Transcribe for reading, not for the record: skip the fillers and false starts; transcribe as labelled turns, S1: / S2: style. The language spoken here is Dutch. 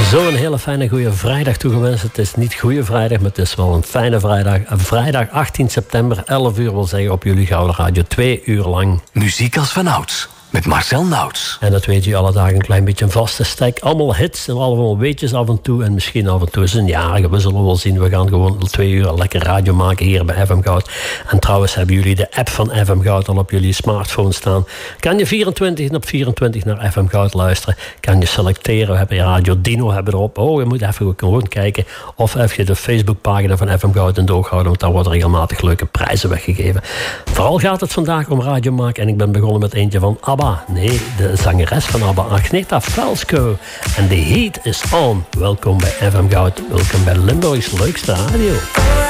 S1: Zo'n hele fijne goede vrijdag toegewenst. Het is niet goede vrijdag, maar het is wel een fijne vrijdag. Vrijdag 18 september, 11 uur wil zeggen op jullie Gouden Radio. 2 uur lang.
S2: Muziek als vanouds. Met Marcel Nauts.
S1: En dat weet u alle dagen een klein beetje een vaste stek. Allemaal hits en allemaal weetjes af en toe. En misschien af en toe is een jarige. We zullen wel zien. We gaan gewoon 2 uur lekker radio maken hier bij FM Goud. En trouwens hebben jullie de app van FM Goud al op jullie smartphone staan. Kan je 24 op 24 naar FM Goud luisteren. Kan je selecteren. We hebben Radio Dino hebben erop. Oh, je moet even gewoon kijken. Of even de Facebookpagina van FM Goud in de oog houden. Want daar worden regelmatig leuke prijzen weggegeven. Vooral gaat het vandaag om radio maken. En ik ben begonnen met eentje van ABBA. Nee, de zangeres van ABBA, Agneta Felsko. En The Heat is On. Welkom bij FM Goud. Welkom bij Limburg's leukste radio.